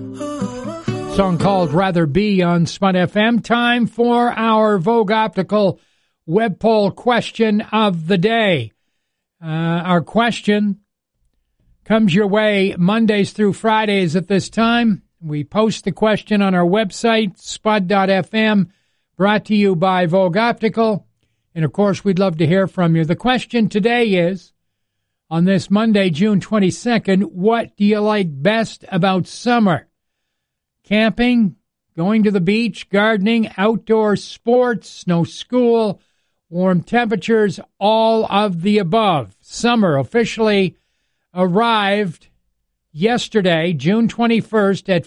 Song called Rather Be on Spud FM. Time for our Vogue Optical web poll question of the day. Our question comes your way Mondays through Fridays at this time. We post the question on our website, spud.fm, brought to you by Vogue Optical. And, of course, we'd love to hear from you. The question today is, on this Monday, June 22nd, what do you like best about summer? Camping, going to the beach, gardening, outdoor sports, no school, warm temperatures, all of the above. Summer officially arrived yesterday, June 21st at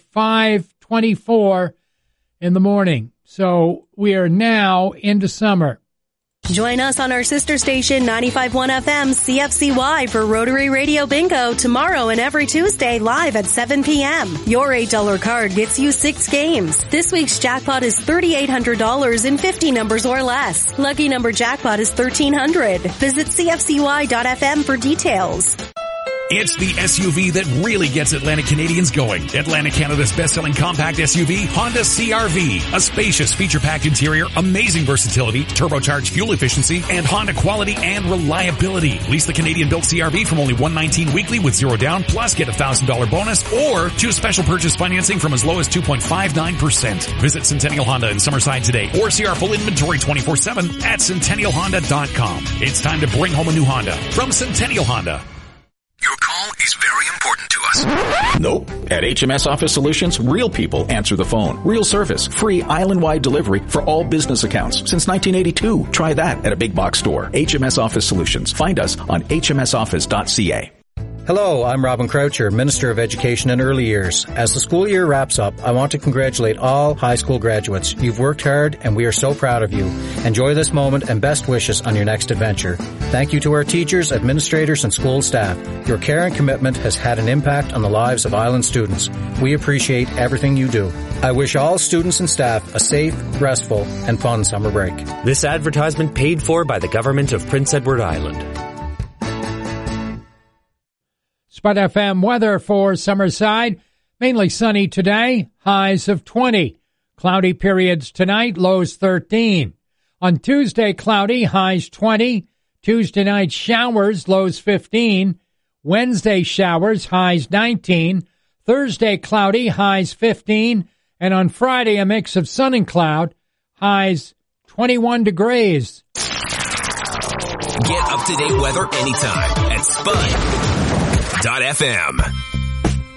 5:24 in the morning. So we are now into summer. Join us on our sister station 95.1 FM CFCY for Rotary Radio Bingo tomorrow and every Tuesday live at 7 p.m. Your $8 card gets you 6 games. This week's jackpot is $3,800 in 50 numbers or less. Lucky number jackpot is 1,300. Visit CFCY.FM for details. It's the SUV that really gets Atlantic Canadians going. Atlantic Canada's best-selling compact SUV, Honda CR-V. A spacious, feature-packed interior, amazing versatility, turbocharged fuel efficiency, and Honda quality and reliability. Lease the Canadian-built CR-V from only $119 weekly with zero down, plus get a $1,000 bonus, or choose special purchase financing from as low as 2.59%. Visit Centennial Honda in Summerside today, or see our full inventory 24/7 at centennialhonda.com. It's time to bring home a new Honda from Centennial Honda. Your call is very important to us. Nope. At HMS Office Solutions, real people answer the phone. Real service. Free island-wide delivery for all business accounts. Since 1982. Try that at a big box store. HMS Office Solutions. Find us on hmsoffice.ca. Hello, I'm Robin Croucher, Minister of Education and Early Years. As the school year wraps up, I want to congratulate all high school graduates. You've worked hard and we are so proud of you. Enjoy this moment and best wishes on your next adventure. Thank you to our teachers, administrators, and school staff. Your care and commitment has had an impact on the lives of Island students. We appreciate everything you do. I wish all students and staff a safe, restful, and fun summer break. This advertisement paid for by the government of Prince Edward Island. Spud FM weather for Summerside. Mainly sunny today, highs of 20. Cloudy periods tonight, lows 13. On Tuesday, cloudy, highs 20. Tuesday night showers, lows 15. Wednesday showers, highs 19. Thursday, cloudy, highs 15. And on Friday, a mix of sun and cloud, highs 21 degrees. Get up-to-date weather anytime at Spud.fm.